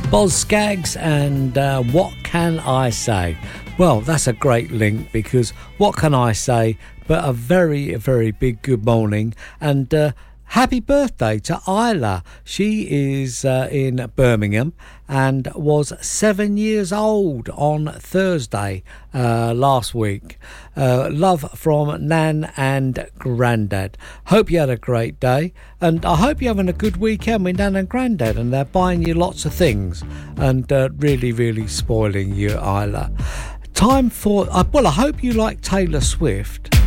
Boz Scaggs and What Can I Say? Well, that's a great link, because what can I say but a very, very big good morning and happy birthday to Isla. She is in Birmingham and was 7 years old on Thursday last week. Love from Nan and Grandad. Hope you had a great day, and I hope you're having a good weekend with Nan and Grandad and they're buying you lots of things and really, really spoiling you, Isla. Time for, well, I hope you like Taylor Swift.